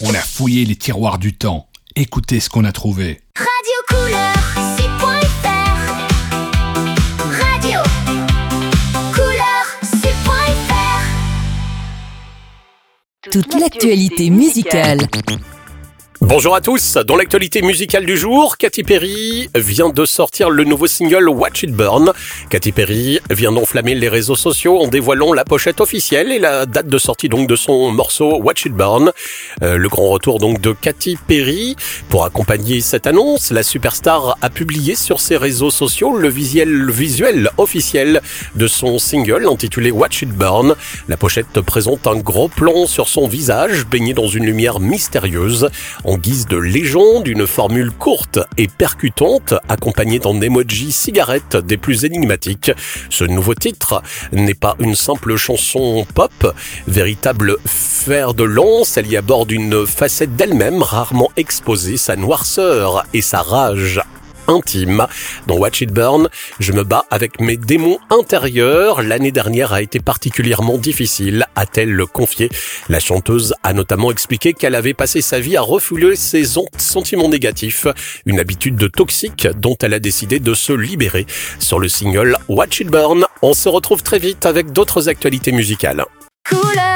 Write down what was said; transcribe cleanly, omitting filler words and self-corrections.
On a fouillé les tiroirs du temps. Écoutez ce qu'on a trouvé. Radio Couleur 6.fr. Radio Couleur 6.fr. Toute l'actualité musicale. Bonjour à tous, dans l'actualité musicale du jour, Katy Perry vient de sortir le nouveau single Watch It Burn. Katy Perry vient d'enflammer les réseaux sociaux en dévoilant la pochette officielle et la date de sortie donc de son morceau Watch It Burn. Le grand retour donc de Katy Perry. Pour accompagner cette annonce, la superstar a publié sur ses réseaux sociaux le visuel officiel de son single intitulé Watch It Burn. La pochette présente un gros plan sur son visage baigné dans une lumière mystérieuse. En guise de légende, une formule courte et percutante, accompagnée d'un emoji cigarette des plus énigmatiques. Ce nouveau titre n'est pas une simple chanson pop, véritable fer de lance, elle y aborde une facette d'elle-même rarement exposée, sa noirceur et sa rage intime. Dans Watch It Burn, je me bats avec mes démons intérieurs. L'année dernière a été particulièrement difficile, a-t-elle confié. La chanteuse a notamment expliqué qu'elle avait passé sa vie à refouler ses sentiments négatifs, une habitude toxique dont elle a décidé de se libérer. Sur le single Watch It Burn, on se retrouve très vite avec d'autres actualités musicales. Couleur